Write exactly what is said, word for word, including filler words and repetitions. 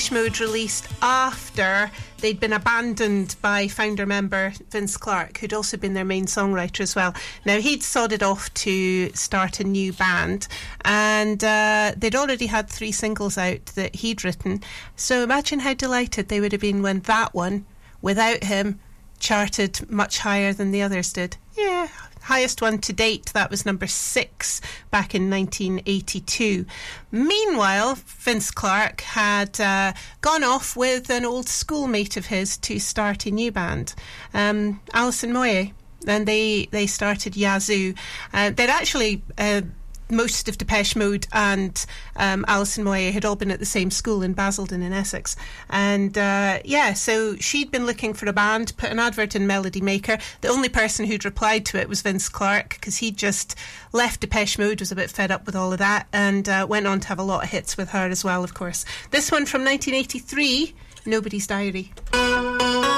Depeche Mode released after they'd been abandoned by founder member Vince Clarke, who'd also been their main songwriter as well. Now, he'd sodded off to start a new band, and uh, they'd already had three singles out that he'd written. So imagine how delighted they would have been when that one, without him, charted much higher than the others did. Yeah, highest one to date. That was number six back in nineteen eighty-two. Meanwhile, Vince Clarke had uh, gone off with an old schoolmate of his to start a new band, um, Alison Moyet, and they, they started Yazoo. Uh, they'd actually... Uh, most of Depeche Mode and um, Alison Moyet had all been at the same school in Basildon in Essex. And uh, yeah, so she'd been looking for a band, put an advert in Melody Maker. The only person who'd replied to it was Vince Clarke, because he'd just left Depeche Mode, was a bit fed up with all of that, and uh, went on to have a lot of hits with her as well, of course. This one from nineteen eighty-three, Nobody's Diary.